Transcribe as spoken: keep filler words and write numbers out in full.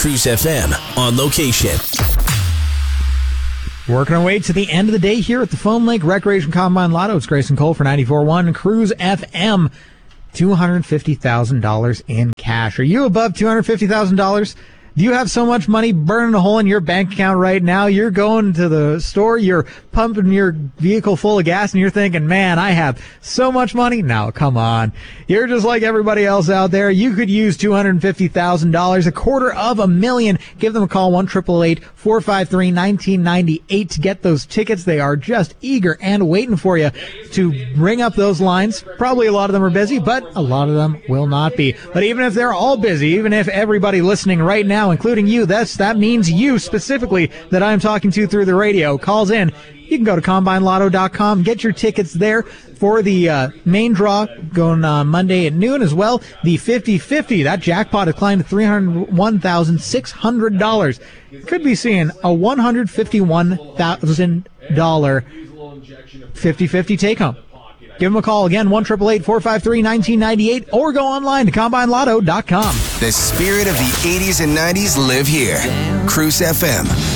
Cruise F M on location. Working our way to the end of the day here at the Foam Lake Recreation Combine Lotto. It's Grayson Cole for ninety-four point one Cruise F M. two hundred fifty thousand dollars in cash. Are you above two hundred fifty thousand dollars? Do you have so much money burning a hole in your bank account right now? You're going to the store, you're pumping your vehicle full of gas, and you're thinking, man, I have so much money. Now, come on. You're just like everybody else out there. You could use two hundred fifty thousand dollars, a quarter of a million. Give them a call, one eight eight eight, four five three, one nine nine eight to get those tickets. They are just eager and waiting for you to ring up those lines. Probably a lot of them are busy, but a lot of them will not be. But even if they're all busy, even if everybody listening right now, including you, that's, that means you specifically that I'm talking to through the radio, calls in. You can go to combine lotto dot com, get your tickets there for the uh, main draw going uh, Monday at noon as well. The fifty fifty, that jackpot has climbed to three hundred one thousand six hundred dollars. Could be seeing a one hundred fifty-one thousand dollars fifty fifty take-home. Give them a call again, one eight eight eight, four five three, one nine nine eight, or go online to combine lotto dot com. The spirit of the eighties and nineties live here. Cruise F M.